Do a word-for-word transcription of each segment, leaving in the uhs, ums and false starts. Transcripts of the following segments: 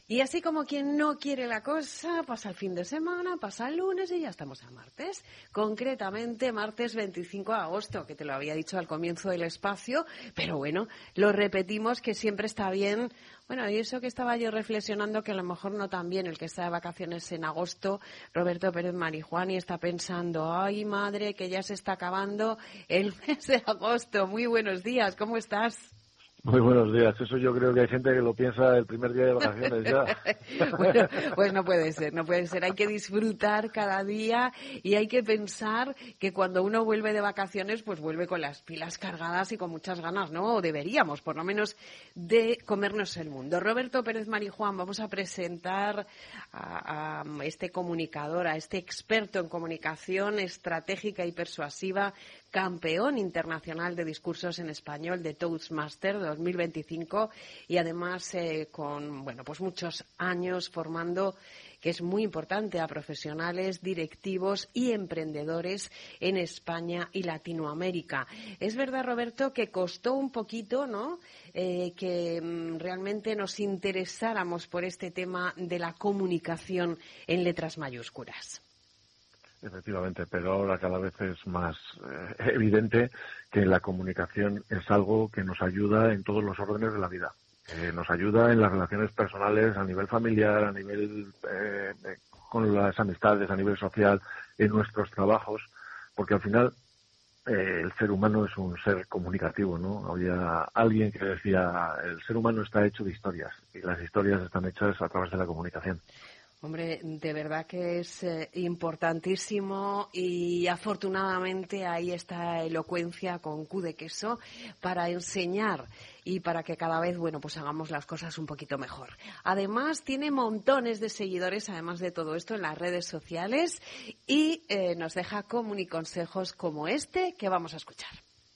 Y así como quien no quiere la cosa, pasa el fin de semana, pasa el lunes y ya estamos a martes. Concretamente, martes veinticinco de agosto, que te lo había dicho al comienzo del espacio, pero bueno, lo repetimos que siempre está bien. Bueno, y eso que estaba yo reflexionando, que a lo mejor no tan bien el que está de vacaciones en agosto, Roberto Pérez Marijuán, y está pensando, ay madre, que ya se está acabando el mes de agosto. Muy buenos días, ¿cómo estás? Muy buenos días. Eso yo creo que hay gente que lo piensa el primer día de vacaciones ya. Bueno, pues no puede ser, no puede ser. Hay que disfrutar cada día y hay que pensar que cuando uno vuelve de vacaciones, pues vuelve con las pilas cargadas y con muchas ganas, ¿no? O deberíamos, por lo menos, de comernos el mundo. Roberto Pérez Marijuán, vamos a presentar a, a este comunicador, a este experto en comunicación estratégica y persuasiva, campeón internacional de discursos en español de Toastmasters dos mil veinticinco y además eh, con bueno pues muchos años formando, que es muy importante, a profesionales, directivos y emprendedores en España y Latinoamérica. Es verdad, Roberto, que costó un poquito, ¿no?, eh, que mm, realmente nos interesáramos por este tema de la comunicación en letras mayúsculas. Efectivamente, pero ahora cada vez es más eh, evidente que la comunicación es algo que nos ayuda en todos los órdenes de la vida. Eh, nos ayuda en las relaciones personales, a nivel familiar, a nivel eh, con las amistades, a nivel social, en nuestros trabajos, porque al final eh, el ser humano es un ser comunicativo, ¿no? Había alguien que decía, el ser humano está hecho de historias y las historias están hechas a través de la comunicación. Hombre, de verdad que es eh, importantísimo y afortunadamente hay esta elocuencia con Q de queso para enseñar y para que cada vez, bueno, pues hagamos las cosas un poquito mejor. Además, tiene montones de seguidores, además de todo esto, en las redes sociales y eh, nos deja comuniconsejos como este que vamos a escuchar.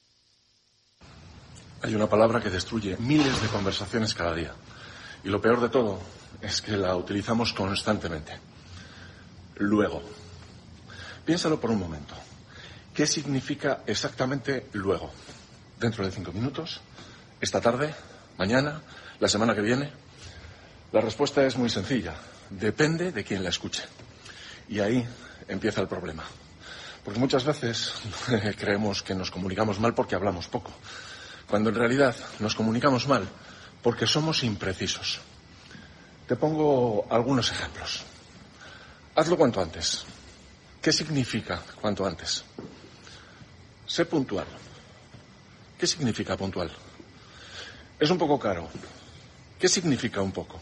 Hay una palabra que destruye miles de conversaciones cada día. Y lo peor de todo es que la utilizamos constantemente. Luego. Piénsalo por un momento. ¿Qué significa exactamente luego? ¿Dentro de cinco minutos? ¿Esta tarde? ¿Mañana? ¿La semana que viene? La respuesta es muy sencilla. Depende de quién la escuche. Y ahí empieza el problema. Porque muchas veces creemos que nos comunicamos mal porque hablamos poco. Cuando en realidad nos comunicamos mal porque somos imprecisos. Te pongo algunos ejemplos. Hazlo cuanto antes. ¿Qué significa cuanto antes? Sé puntual. ¿Qué significa puntual? Es un poco caro. ¿Qué significa un poco?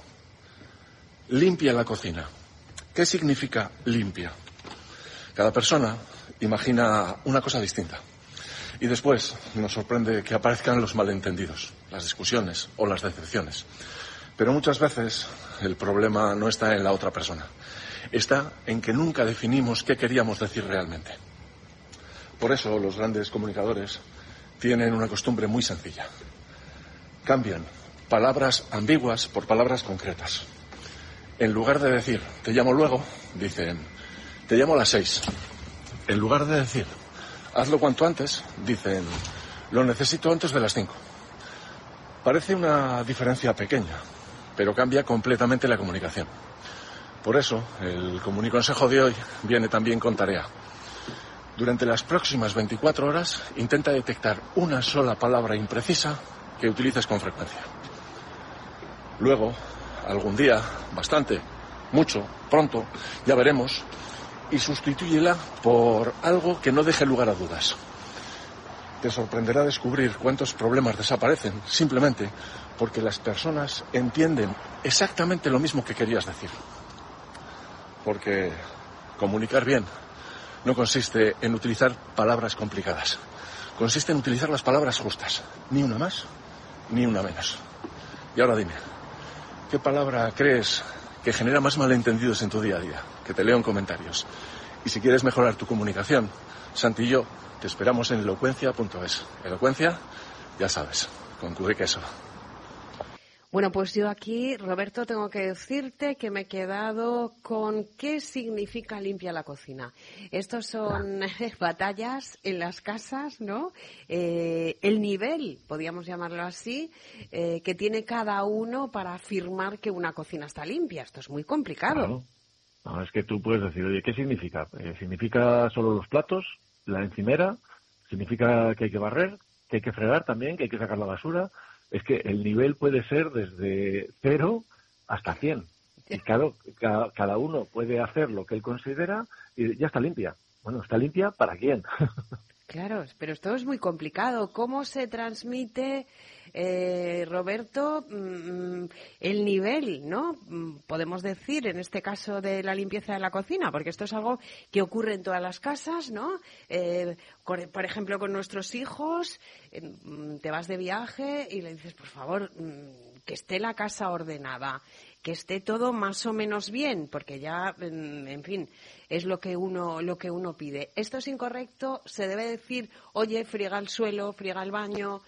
Limpia la cocina. ¿Qué significa limpia? Cada persona imagina una cosa distinta. Y después nos sorprende que aparezcan los malentendidos, las discusiones o las decepciones. Pero muchas veces el problema no está en la otra persona. Está en que nunca definimos qué queríamos decir realmente. Por eso los grandes comunicadores tienen una costumbre muy sencilla. Cambian palabras ambiguas por palabras concretas. En lugar de decir, te llamo luego, dicen, te llamo a las seis. En lugar de decir, hazlo cuanto antes, dicen, lo necesito antes de las cinco. Parece una diferencia pequeña, pero cambia completamente la comunicación. Por eso, el comuniconsejo de hoy viene también con tarea. Durante las próximas veinticuatro horas, intenta detectar una sola palabra imprecisa que utilices con frecuencia. Luego, algún día, bastante, mucho, pronto, ya veremos, y sustitúyela por algo que no deje lugar a dudas. Te sorprenderá descubrir cuántos problemas desaparecen simplemente porque las personas entienden exactamente lo mismo que querías decir. Porque comunicar bien no consiste en utilizar palabras complicadas. Consiste en utilizar las palabras justas. Ni una más, ni una menos. Y ahora dime, ¿qué palabra crees que genera más malentendidos en tu día a día? Que te leo en comentarios. Y si quieres mejorar tu comunicación, Santi y yo te esperamos en elocuencia punto es. Elocuencia, ya sabes, con Q de queso. Bueno, pues yo aquí, Roberto, tengo que decirte que me he quedado con qué significa limpia la cocina. Estos son batallas en las casas, ¿no? Eh, el nivel, podríamos llamarlo así, eh, que tiene cada uno para afirmar que una cocina está limpia. Esto es muy complicado. Claro. No, es que tú puedes decir, oye, ¿qué significa? Eh, ¿Significa solo los platos, la encimera? ¿Significa que hay que barrer, que hay que fregar también, que hay que sacar la basura? Es que el nivel puede ser desde cero hasta cien. Y claro, cada, cada uno puede hacer lo que él considera y ya está limpia. Bueno, ¿está limpia para quién? Claro, pero esto es muy complicado. ¿Cómo se transmite, eh, Roberto, mm, el nivel, ¿no? Podemos decir, en este caso de la limpieza de la cocina, porque esto es algo que ocurre en todas las casas, ¿no? Eh, por ejemplo, con nuestros hijos, eh, te vas de viaje y le dices, por favor, que esté la casa ordenada, que esté todo más o menos bien, porque ya, en fin, es lo que uno lo que uno pide. Esto es incorrecto, se debe decir, oye, friega el suelo, friega el baño.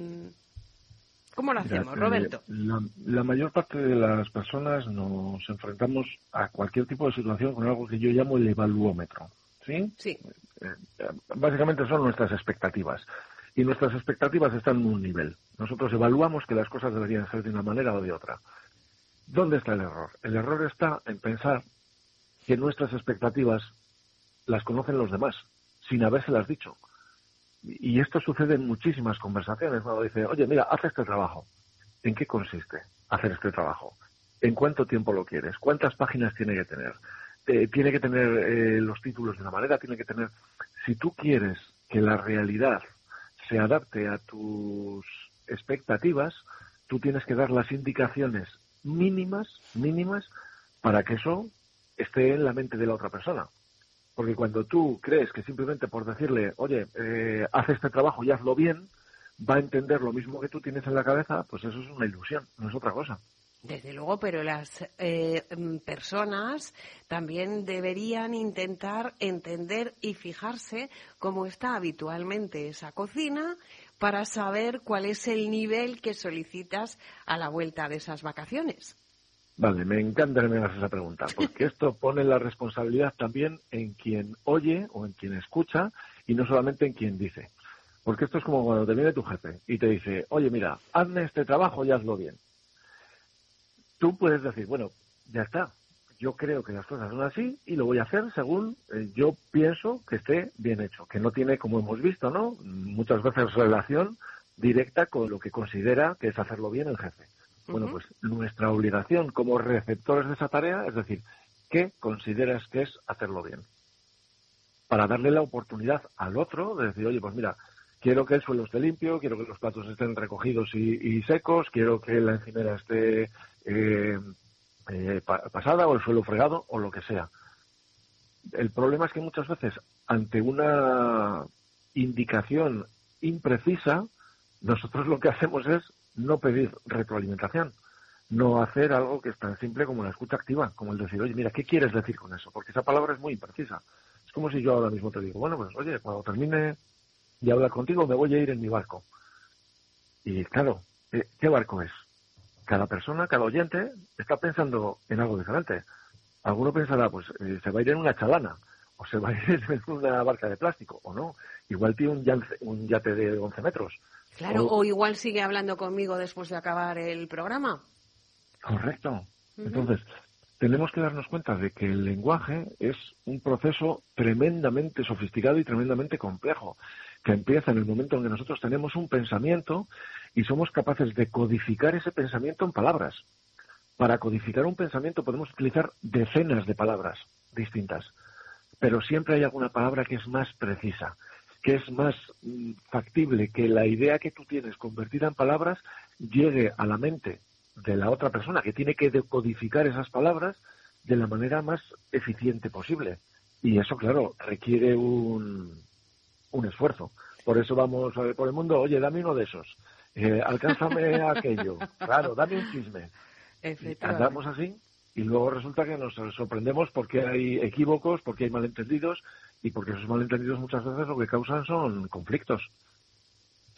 ¿Cómo lo hacemos, Mira, Roberto? Eh, la, la mayor parte de las personas nos enfrentamos a cualquier tipo de situación con algo que yo llamo el evaluómetro, ¿sí? Sí. Eh, básicamente son nuestras expectativas. Y nuestras expectativas están en un nivel. Nosotros evaluamos que las cosas deberían ser de una manera o de otra. ¿Dónde está el error? El error está en pensar que nuestras expectativas las conocen los demás, sin habérselas dicho. Y esto sucede en muchísimas conversaciones. Cuando dice, oye, mira, haz este trabajo. ¿En qué consiste hacer este trabajo? ¿En cuánto tiempo lo quieres? ¿Cuántas páginas tiene que tener? Eh, ¿Tiene que tener eh, los títulos de una manera? ¿Tiene que tener...? Si tú quieres que la realidad se adapte a tus expectativas, tú tienes que dar las indicaciones mínimas, mínimas, para que eso esté en la mente de la otra persona. Porque cuando tú crees que simplemente por decirle, oye, eh, haz este trabajo y hazlo bien, va a entender lo mismo que tú tienes en la cabeza, pues eso es una ilusión, no es otra cosa. Desde luego, pero las eh, personas también deberían intentar entender y fijarse cómo está habitualmente esa cocina para saber cuál es el nivel que solicitas a la vuelta de esas vacaciones. Vale, me encanta que me hagas esa pregunta, porque esto pone la responsabilidad también en quien oye o en quien escucha y no solamente en quien dice. Porque esto es como cuando te viene tu jefe y te dice, oye, mira, hazme este trabajo y hazlo bien. Tú puedes decir, bueno, ya está, yo creo que las cosas son así y lo voy a hacer según eh, yo pienso que esté bien hecho, que no tiene, como hemos visto, ¿no?, muchas veces relación directa con lo que considera que es hacerlo bien el jefe. Bueno, pues nuestra obligación como receptores de esa tarea es decir, ¿qué consideras que es hacerlo bien? Para darle la oportunidad al otro de decir, oye, pues mira, quiero que el suelo esté limpio, quiero que los platos estén recogidos y, y secos, quiero que la encimera esté eh, eh, pasada o el suelo fregado o lo que sea. El problema es que muchas veces ante una indicación imprecisa, nosotros lo que hacemos es no pedir retroalimentación, no hacer algo que es tan simple como la escucha activa, como el decir, oye, mira, ¿qué quieres decir con eso? Porque esa palabra es muy imprecisa. Es como si yo ahora mismo te digo, bueno, pues oye, cuando termine de hablar contigo me voy a ir en mi barco. Y claro, ¿qué barco es? Cada persona, cada oyente está pensando en algo diferente. Alguno pensará, pues eh, se va a ir en una chalana, o se va a ir en una barca de plástico, o no. Igual tiene un yate, un yate de once metros. Claro, o, o igual sigue hablando conmigo después de acabar el programa. Correcto. Uh-huh. Entonces, tenemos que darnos cuenta de que el lenguaje es un proceso tremendamente sofisticado y tremendamente complejo, que empieza en el momento en que nosotros tenemos un pensamiento y somos capaces de codificar ese pensamiento en palabras. Para codificar un pensamiento podemos utilizar decenas de palabras distintas, pero siempre hay alguna palabra que es más precisa, que es más mm, factible que la idea que tú tienes convertida en palabras llegue a la mente de la otra persona, que tiene que decodificar esas palabras de la manera más eficiente posible. Y eso, claro, requiere un, un esfuerzo. Por eso vamos a ver por el mundo, oye, dame uno de esos, eh, alcánzame aquello, claro, dame un chisme. Andamos así y luego resulta que nos sorprendemos porque hay equívocos, porque hay malentendidos y porque esos malentendidos muchas veces lo que causan son conflictos.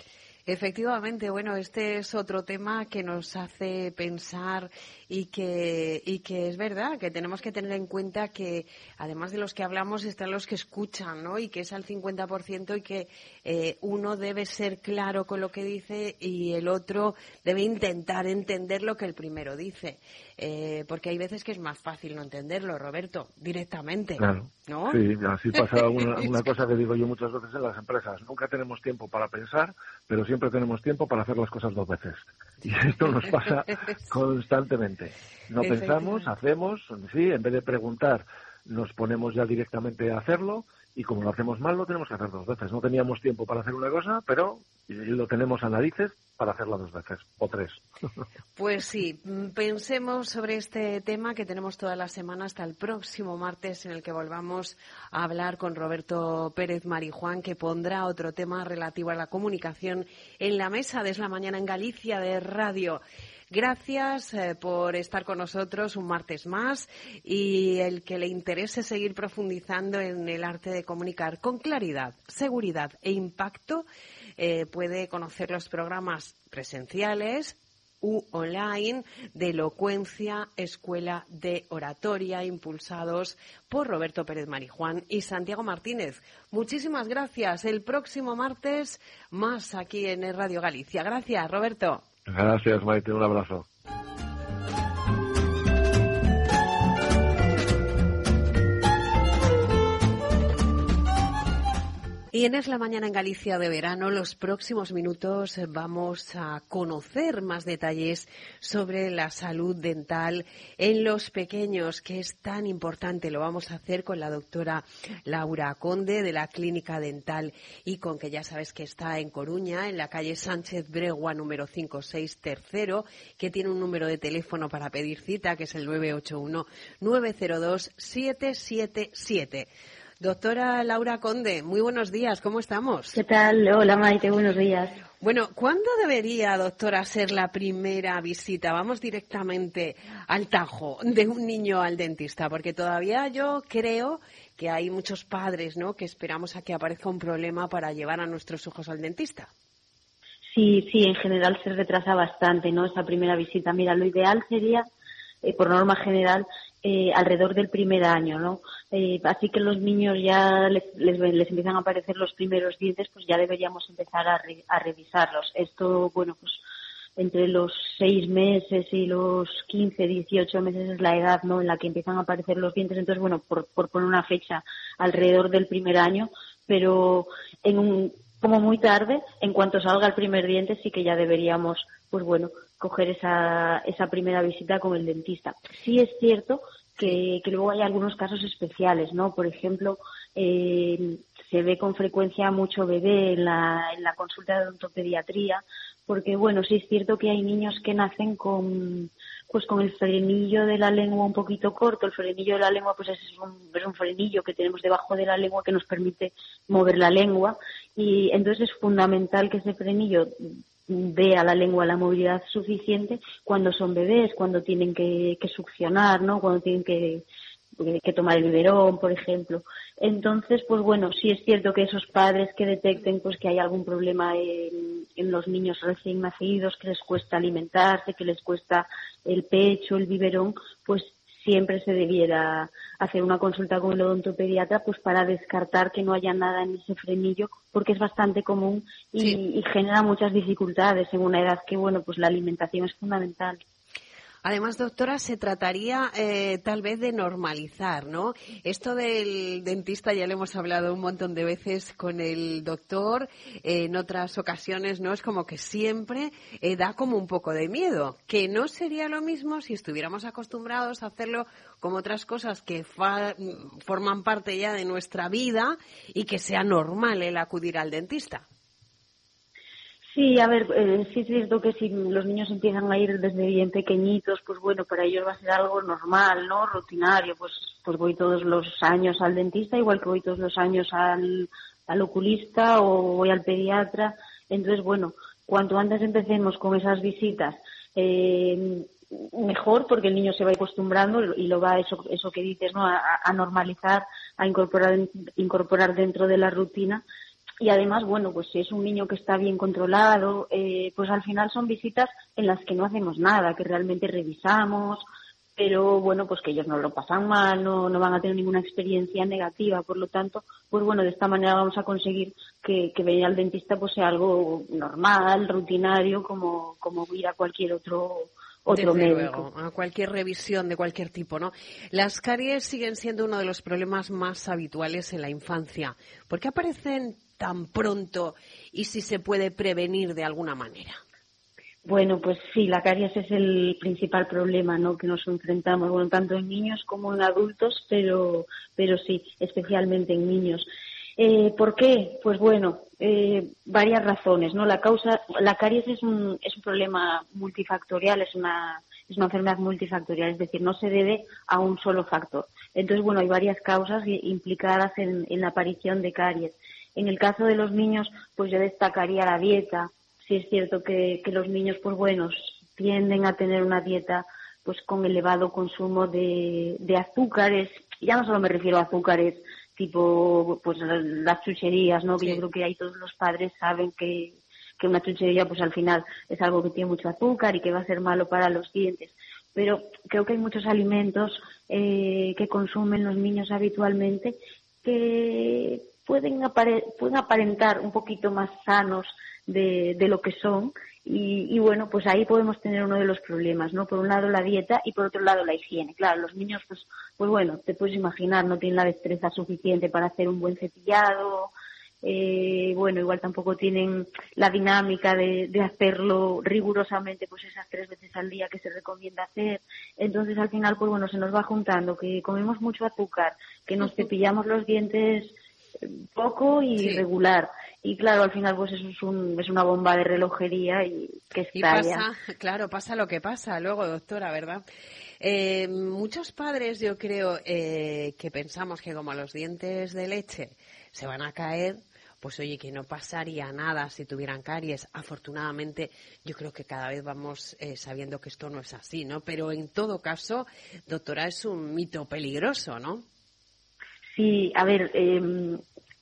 Efectivamente, bueno, este es otro tema que nos hace pensar y que, y que es verdad, que tenemos que tener en cuenta que además de los que hablamos están los que escuchan, ¿no? Y que es al cincuenta por ciento y que eh, uno debe ser claro con lo que dice y el otro debe intentar entender lo que el primero dice. Eh, porque hay veces que es más fácil no entenderlo, Roberto, directamente. Claro. ¿No? Sí, así pasa una, una cosa que digo yo muchas veces en las empresas. Nunca tenemos tiempo para pensar, pero siempre tenemos tiempo para hacer las cosas dos veces. Y esto nos pasa constantemente. No pensamos, hacemos, sí, en vez de preguntar, nos ponemos ya directamente a hacerlo, y como lo hacemos mal, lo tenemos que hacer dos veces. No teníamos tiempo para hacer una cosa, pero lo tenemos a narices para hacerla dos veces, o tres. Pues sí, pensemos sobre este tema que tenemos toda la semana hasta el próximo martes, en el que volvamos a hablar con Roberto Pérez Marijuán, que pondrá otro tema relativo a la comunicación en la mesa de Es la Mañana en Galicia de Radio. Gracias eh, por estar con nosotros un martes más, y el que le interese seguir profundizando en el arte de comunicar con claridad, seguridad e impacto eh, puede conocer los programas presenciales u online de Elocuencia, Escuela de Oratoria, impulsados por Roberto Pérez Marijuán y Santiago Martínez. Muchísimas gracias. El próximo martes más aquí en Radio Galicia. Gracias, Roberto. Gracias, Maite. Un abrazo. Y en Es la Mañana en Galicia de verano, los próximos minutos vamos a conocer más detalles sobre la salud dental en los pequeños, que es tan importante. Lo vamos a hacer con la doctora Laura Conde, de la Clínica Dental Icon, que ya sabes que está en Coruña, en la calle Sánchez Bregua, número cinco seis tercero, que tiene un número de teléfono para pedir cita, que es el nueve ocho uno, nueve cero dos, siete siete siete. Doctora Laura Conde, muy buenos días, ¿cómo estamos? ¿Qué tal? Hola, Maite, buenos días. Bueno, ¿cuándo debería, doctora, ser la primera visita? Vamos directamente al tajo de un niño al dentista, porque todavía yo creo que hay muchos padres, ¿no?, que esperamos a que aparezca un problema para llevar a nuestros hijos al dentista. Sí, sí, en general se retrasa bastante, ¿no?, esa primera visita. Mira, lo ideal sería, eh, por norma general, eh, alrededor del primer año, ¿no? Eh, así que los niños ya les, les, les empiezan a aparecer los primeros dientes, pues ya deberíamos empezar a, re, a revisarlos. Esto, bueno, pues entre los seis meses y los quince, dieciocho meses es la edad, ¿no?, en la que empiezan a aparecer los dientes. Entonces, bueno, por, por poner una fecha, alrededor del primer año, pero en un, como muy tarde, en cuanto salga el primer diente, sí que ya deberíamos, pues bueno, coger esa, esa primera visita con el dentista. Sí es cierto que, que luego hay algunos casos especiales, ¿no? Por ejemplo, eh, se ve con frecuencia mucho bebé en la, en la consulta de odontopediatría, porque, bueno, sí es cierto que hay niños que nacen con, pues con el frenillo de la lengua un poquito corto. El frenillo de la lengua, pues es un, es un frenillo que tenemos debajo de la lengua que nos permite mover la lengua, y entonces es fundamental que ese frenillo dé a la lengua la movilidad suficiente cuando son bebés, cuando tienen que, que succionar, ¿no?, cuando tienen que, que tomar el biberón, por ejemplo. Entonces, pues bueno, sí es cierto que esos padres que detecten pues que hay algún problema en, en los niños recién nacidos, que les cuesta alimentarse, que les cuesta el pecho, el biberón, pues siempre se debiera hacer una consulta con el odontopediatra, pues para descartar que no haya nada en ese frenillo, porque es bastante común y, sí. y genera muchas dificultades en una edad que, bueno, pues la alimentación es fundamental. Además, doctora, se trataría eh, tal vez de normalizar, ¿no? Esto del dentista ya lo hemos hablado un montón de veces con el doctor, eh, en otras ocasiones, ¿no? Es como que siempre eh, da como un poco de miedo, que no sería lo mismo si estuviéramos acostumbrados a hacerlo como otras cosas que fa- forman parte ya de nuestra vida y que sea normal el acudir al dentista. Sí, a ver, eh, sí es cierto que si los niños empiezan a ir desde bien pequeñitos, pues bueno, para ellos va a ser algo normal, ¿no?, rutinario. Pues pues voy todos los años al dentista, igual que voy todos los años al, al oculista o voy al pediatra. Entonces, bueno, cuanto antes empecemos con esas visitas, eh, mejor, porque el niño se va acostumbrando y lo va, eso eso que dices, ¿no?, a, a normalizar, a incorporar incorporar dentro de la rutina. Y además, bueno, pues si es un niño que está bien controlado, eh, pues al final son visitas en las que no hacemos nada, que realmente revisamos, pero bueno, pues que ellos no lo pasan mal, no, no van a tener ninguna experiencia negativa, por lo tanto, pues bueno, de esta manera vamos a conseguir que, que venir al dentista pues sea algo normal, rutinario, como, como ir a cualquier otro otro Desde médico. luego, a cualquier revisión de cualquier tipo, ¿no? Las caries siguen siendo uno de los problemas más habituales en la infancia. ¿Por qué aparecen tan pronto y si se puede prevenir de alguna manera? Bueno, pues sí, la caries es el principal problema, ¿no?, que nos enfrentamos, bueno, tanto en niños como en adultos, pero, pero sí, especialmente en niños. Eh, ¿Por qué? Pues bueno, eh, varias razones, ¿no? La causa, la caries es un, es un problema multifactorial, es una, es una enfermedad multifactorial, es decir, no se debe a un solo factor. Entonces, bueno, hay varias causas implicadas en, en la aparición de caries. En el caso de los niños, pues yo destacaría la dieta. Sí es cierto que, que los niños, pues bueno, tienden a tener una dieta pues con elevado consumo de, de azúcares. Ya no solo me refiero a azúcares tipo pues las chucherías, ¿no? Sí. Que yo creo que ahí todos los padres saben que, que una chuchería pues al final es algo que tiene mucho azúcar y que va a ser malo para los dientes. Pero creo que hay muchos alimentos eh, que consumen los niños habitualmente que pueden, apare- pueden aparentar un poquito más sanos De, de lo que son y, y bueno, pues ahí podemos tener uno de los problemas, ¿no? Por un lado la dieta y por otro lado la higiene. Claro, los niños, pues, pues bueno, te puedes imaginar, no tienen la destreza suficiente para hacer un buen cepillado, eh, bueno, igual tampoco tienen la dinámica de, de hacerlo rigurosamente, pues esas tres veces al día que se recomienda hacer. Entonces, al final, pues bueno, se nos va juntando que comemos mucho azúcar, que nos cepillamos los dientes poco y sí. regular. Y claro, al final pues eso es, un, es una bomba de relojería y que estalla. Y pasa, claro, pasa lo que pasa luego, doctora, ¿verdad? Eh, muchos padres, yo creo, eh, que pensamos que como los dientes de leche se van a caer, pues oye, que no pasaría nada si tuvieran caries. Afortunadamente, yo creo que cada vez vamos eh, sabiendo que esto no es así, ¿no? Pero en todo caso, doctora, es un mito peligroso, ¿no? Sí, a ver, eh,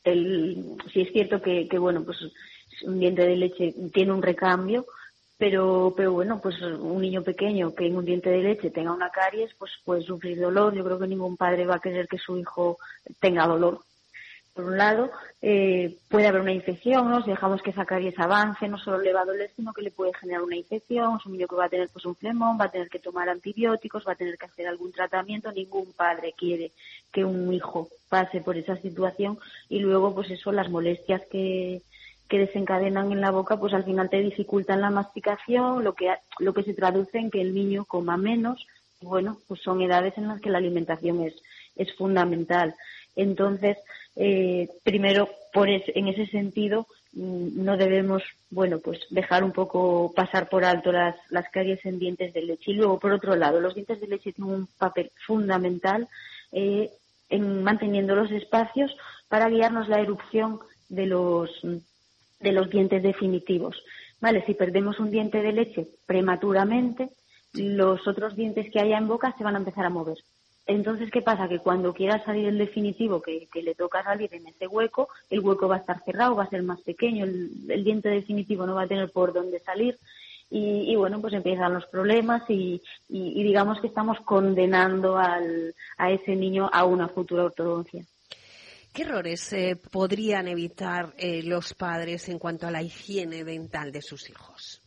el, sí es cierto que, que, bueno, pues un diente de leche tiene un recambio, pero, pero bueno, pues un niño pequeño que en un diente de leche tenga una caries, pues puede sufrir dolor. Yo creo que ningún padre va a querer que su hijo tenga dolor. Por un lado, eh, puede haber una infección, ¿no? Si dejamos que esa caries avance, no solo le va a doler, sino que le puede generar una infección. Es un niño que va a tener pues un flemón, va a tener que tomar antibióticos, va a tener que hacer algún tratamiento. Ningún padre quiere que un hijo pase por esa situación y luego, pues eso, las molestias que, que desencadenan en la boca, pues al final te dificultan la masticación, lo que, lo que se traduce en que el niño coma menos. Y bueno, pues son edades en las que la alimentación es, es fundamental. Entonces, eh, primero, por es, en ese sentido, no debemos, bueno, pues dejar un poco pasar por alto las, las caries en dientes de leche. Y luego, por otro lado, los dientes de leche tienen un papel fundamental eh, en manteniendo los espacios para guiarnos la erupción de los, de los dientes definitivos. Vale, si perdemos un diente de leche prematuramente, los otros dientes que haya en boca se van a empezar a mover. Entonces, ¿qué pasa? Que cuando quiera salir el definitivo, que, que le toca salir en ese hueco, el hueco va a estar cerrado, va a ser más pequeño, el, el diente definitivo no va a tener por dónde salir y, y bueno, pues empiezan los problemas y, y, y digamos que estamos condenando al, a ese niño a una futura ortodoncia. ¿Qué errores eh, podrían evitar eh, los padres en cuanto a la higiene dental de sus hijos?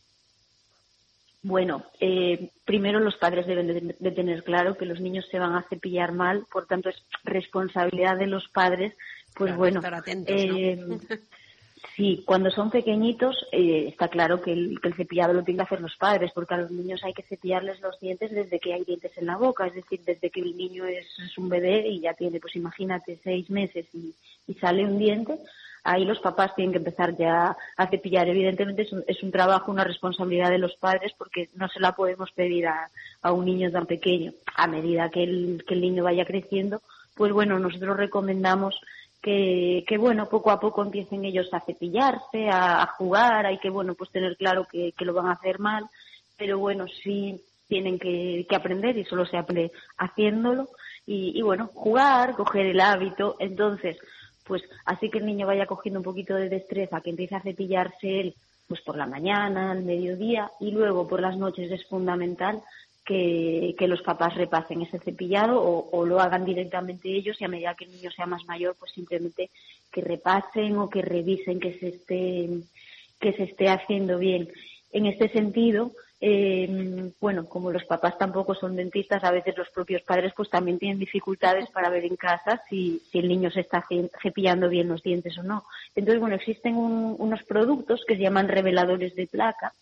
Bueno, eh, primero los padres deben de, de tener claro que los niños se van a cepillar mal, por tanto es responsabilidad de los padres, pues claro, bueno, estar atentos, eh, ¿no? sí, cuando son pequeñitos eh, está claro que el, que el cepillado lo tienen que hacer los padres, porque a los niños hay que cepillarles los dientes desde que hay dientes en la boca, es decir, desde que el niño es, es un bebé y ya tiene, pues imagínate, seis meses y, y sale un diente. Ahí los papás tienen que empezar ya a cepillar. Evidentemente es un, es un trabajo, una responsabilidad de los padres porque no se la podemos pedir a, a un niño tan pequeño. A medida que el, que el niño vaya creciendo, pues bueno, nosotros recomendamos que, que bueno, poco a poco empiecen ellos a cepillarse, a, a jugar. Hay que, bueno, pues tener claro que, que lo van a hacer mal, pero bueno, sí tienen que, que aprender y solo se aprende haciéndolo. Y, y bueno, jugar, coger el hábito. Entonces, pues así que el niño vaya cogiendo un poquito de destreza, que empiece a cepillarse él, pues por la mañana, al mediodía, y luego por las noches es fundamental que, que los papás repasen ese cepillado o, o lo hagan directamente ellos, y a medida que el niño sea más mayor, pues simplemente que repasen o que revisen que se esté, que se esté haciendo bien. En este sentido, eh, bueno, como los papás tampoco son dentistas, a veces los propios padres pues también tienen dificultades para ver en casa si, si el niño se está cepillando bien los dientes o no. Entonces, bueno, existen un, unos productos que se llaman reveladores de placa,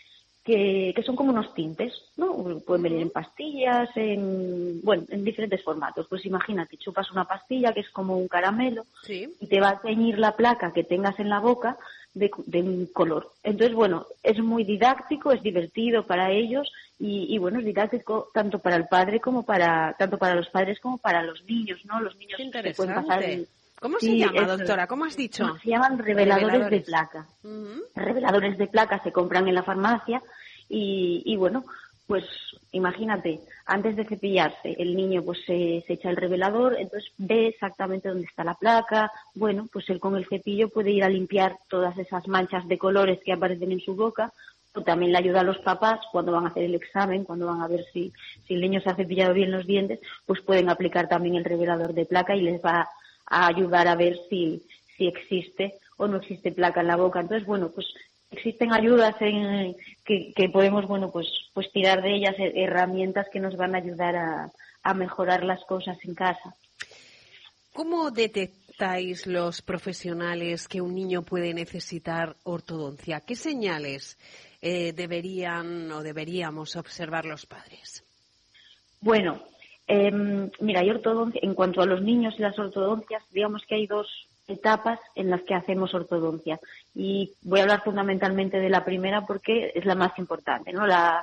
que, que son como unos tintes, ¿no? Pueden venir en pastillas, en, bueno, en diferentes formatos. Pues imagínate, chupas una pastilla que es como un caramelo, sí, y te va a teñir la placa que tengas en la boca de, de un color. Entonces, bueno, es muy didáctico, es divertido para ellos y, y bueno, es didáctico tanto para el padre como para, tanto para los padres como para los niños, ¿no? Los niños se pueden pasar el, ¿Cómo se sí, llama, eso, doctora? ¿Cómo has dicho? Se llaman reveladores, reveladores. de placa. Uh-huh. Reveladores de placa se compran en la farmacia y, y bueno, pues imagínate, antes de cepillarse, el niño pues se, se echa el revelador, entonces ve exactamente dónde está la placa. Bueno, pues él con el cepillo puede ir a limpiar todas esas manchas de colores que aparecen en su boca. O también le ayuda a los papás cuando van a hacer el examen, cuando van a ver si, si el niño se ha cepillado bien los dientes, pues pueden aplicar también el revelador de placa y les va a ayudar a ver si, si existe o no existe placa en la boca. Entonces, bueno, pues existen ayudas en, que, que podemos, bueno, pues, pues tirar de ellas, herramientas que nos van a ayudar a, a mejorar las cosas en casa. ¿Cómo detectáis los profesionales que un niño puede necesitar ortodoncia? ¿Qué señales eh, deberían o deberíamos observar los padres? Bueno, Eh, mira, hay ortodoncia, en cuanto a los niños y las ortodoncias, digamos que hay dos etapas en las que hacemos ortodoncia. Y voy a hablar fundamentalmente de la primera porque es la más importante, ¿no? La,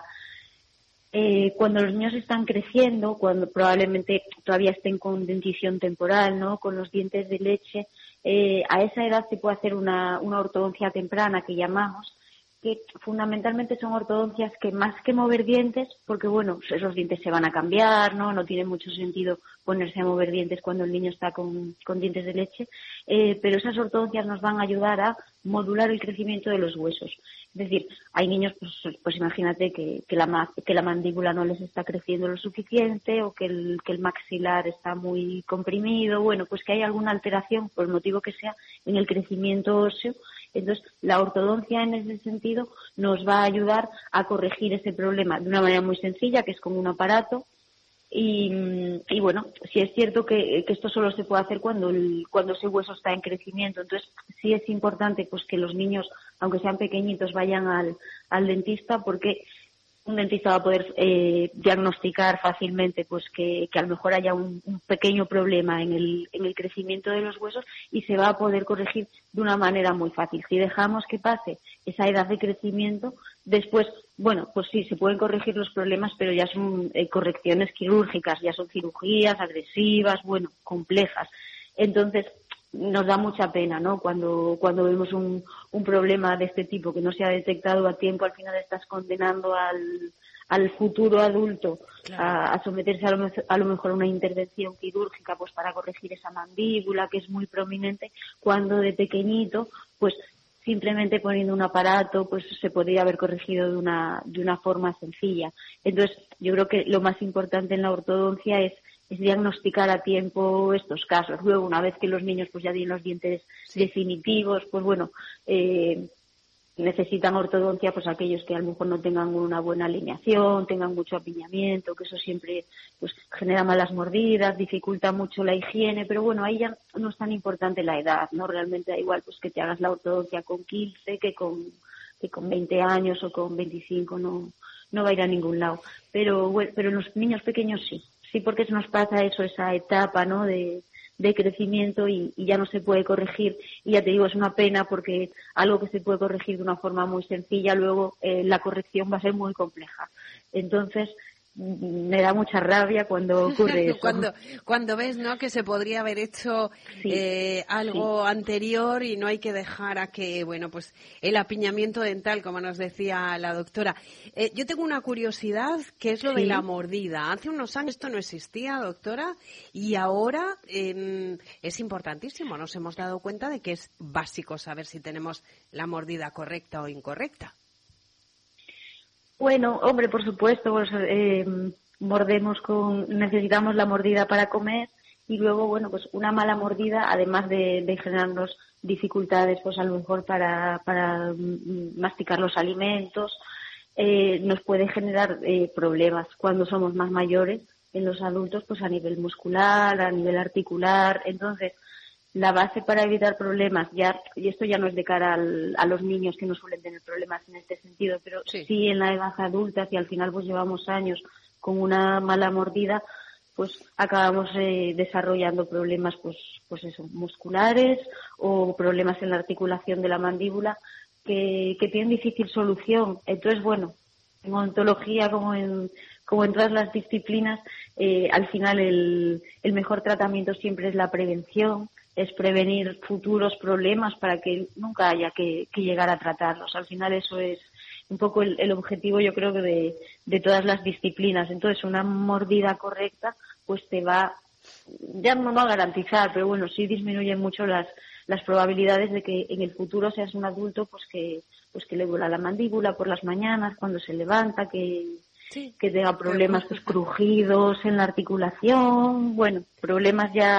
eh, cuando los niños están creciendo, cuando probablemente todavía estén con dentición temporal, ¿no? Con los dientes de leche, eh, a esa edad se puede hacer una, una ortodoncia temprana que llamamos, que fundamentalmente son ortodoncias que más que mover dientes, porque bueno, esos dientes se van a cambiar, ¿no? No tiene mucho sentido ponerse a mover dientes cuando el niño está con, con dientes de leche, eh, pero esas ortodoncias nos van a ayudar a modular el crecimiento de los huesos. Es decir, hay niños, pues, pues imagínate que, que, la, que la mandíbula no les está creciendo lo suficiente o que el, que el maxilar está muy comprimido, bueno, pues que hay alguna alteración, por el motivo que sea, en el crecimiento óseo. Entonces, la ortodoncia en ese sentido nos va a ayudar a corregir ese problema de una manera muy sencilla, que es con un aparato. Y, y bueno, sí es cierto que, que esto solo se puede hacer cuando el, cuando ese hueso está en crecimiento. Entonces, sí es importante pues que los niños, aunque sean pequeñitos, vayan al, al dentista, porque un dentista va a poder eh, diagnosticar fácilmente pues que, que a lo mejor haya un, un pequeño problema en el, en el crecimiento de los huesos y se va a poder corregir de una manera muy fácil. Si dejamos que pase esa edad de crecimiento, después, bueno, pues sí, se pueden corregir los problemas, pero ya son eh, correcciones quirúrgicas, ya son cirugías agresivas, bueno, complejas. Entonces, nos da mucha pena, ¿no? Cuando cuando vemos un, un problema de este tipo que no se ha detectado a tiempo, al final estás condenando al, al futuro adulto claro. a, a someterse a lo, a lo mejor a una intervención quirúrgica pues para corregir esa mandíbula que es muy prominente, cuando de pequeñito pues simplemente poniendo un aparato pues se podría haber corregido de una de una forma sencilla. Entonces yo creo que lo más importante en la ortodoncia es es diagnosticar a tiempo estos casos. Luego, una vez que los niños pues ya tienen los dientes sí. definitivos, pues bueno, eh, necesitan ortodoncia pues aquellos que a lo mejor no tengan una buena alineación, tengan mucho apiñamiento, que eso siempre pues genera malas mordidas, dificulta mucho la higiene, pero bueno, ahí ya no es tan importante la edad, ¿no? Realmente da igual pues que te hagas la ortodoncia con quince que con, que con veinte años o con veinticinco, no, no va a ir a ningún lado. Pero, bueno, pero en los niños pequeños sí. Sí, porque se nos pasa eso, esa etapa, ¿no? de, de crecimiento y, y ya no se puede corregir. Y ya te digo, es una pena porque algo que se puede corregir de una forma muy sencilla, luego eh, la corrección va a ser muy compleja. Entonces, me da mucha rabia cuando ocurre eso. cuando, cuando ves, ¿no?, que se podría haber hecho sí, eh, algo sí. anterior y no hay que dejar a que, bueno, pues el apiñamiento dental, como nos decía la doctora. Eh, yo tengo una curiosidad, que es lo sí. de la mordida. Hace unos años esto no existía, doctora, y ahora eh, es importantísimo. Nos hemos dado cuenta de que es básico saber si tenemos la mordida correcta o incorrecta. Bueno, hombre, por supuesto, pues, eh, mordemos con, necesitamos la mordida para comer y luego, bueno, pues una mala mordida, además de, de generarnos dificultades, pues a lo mejor para, para masticar los alimentos, eh, nos puede generar eh, problemas cuando somos más mayores, en los adultos, pues a nivel muscular, a nivel articular. Entonces, la base para evitar problemas, ya y esto ya no es de cara al, a los niños que no suelen tener problemas en este sentido, pero sí. sí en la edad adulta, si al final pues llevamos años con una mala mordida, pues acabamos eh, desarrollando problemas pues pues eso, musculares o problemas en la articulación de la mandíbula que, que tienen difícil solución. Entonces, bueno, en odontología como en como en todas las disciplinas, eh, al final el, el mejor tratamiento siempre es la prevención, es prevenir futuros problemas para que nunca haya que, que llegar a tratarlos. Al final eso es un poco el, el objetivo, yo creo, de, de todas las disciplinas. Entonces, una mordida correcta pues te va, ya no va a garantizar, pero bueno, sí disminuyen mucho las las probabilidades de que en el futuro seas un adulto pues que pues que le duela la mandíbula por las mañanas cuando se levanta, que sí. que tenga problemas pues crujidos en la articulación, bueno, problemas ya